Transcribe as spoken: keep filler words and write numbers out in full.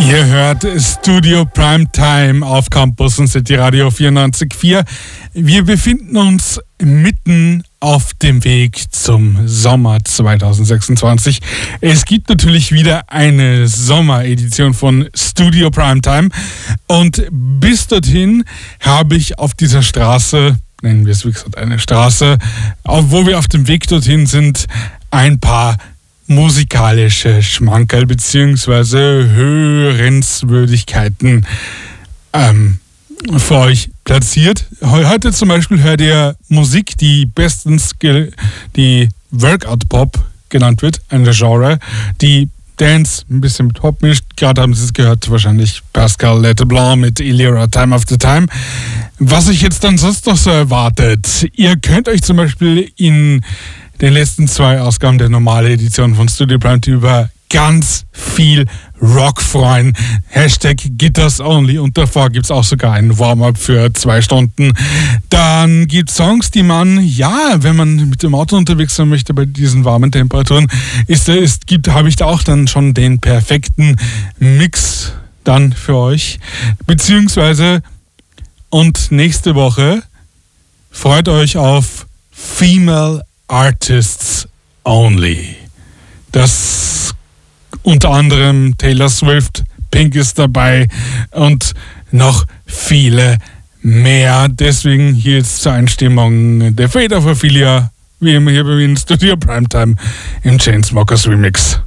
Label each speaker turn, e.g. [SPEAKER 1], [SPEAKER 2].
[SPEAKER 1] Ihr hört Studio Primetime auf Campus und City Radio vierundneunzig Komma vier. Wir befinden uns mitten auf dem Weg zum Sommer zwanzig sechsundzwanzig. Es gibt natürlich wieder eine Sommeredition von Studio Primetime und bis dorthin habe ich auf dieser Straße, nennen wir es wie gesagt eine Straße, wo wir auf dem Weg dorthin sind, ein paar musikalische Schmankerl bzw. Hörenswürdigkeiten ähm, für euch platziert. Heute zum Beispiel hört ihr Musik, die bestens ge- die Workout-Pop genannt wird, eine Genre, die Dance ein bisschen mit Pop mischt. Gerade haben Sie es gehört, wahrscheinlich Pascal Leteblanc mit Illyra Time After Time. Was sich jetzt dann sonst noch so erwartet? Ihr könnt euch zum Beispiel in den letzten zwei Ausgaben der normalen Edition von Studio Primetime über ganz viel Rock freuen. Hashtag Guitars Only und davor gibt es auch sogar einen Warm-up für zwei Stunden. Dann gibt es Songs, die man, ja, wenn man mit dem Auto unterwegs sein möchte bei diesen warmen Temperaturen, ist, ist, gibt, habe ich da auch dann schon den perfekten Mix dann für euch. Beziehungsweise und nächste Woche freut euch auf Female Artists Only. Das unter anderem Taylor Swift, Pink ist dabei und noch viele mehr. Deswegen hier jetzt zur Einstimmung der Fate of Ophelia, wie immer hier bei mir in Studio Primetime im Chainsmokers Remix.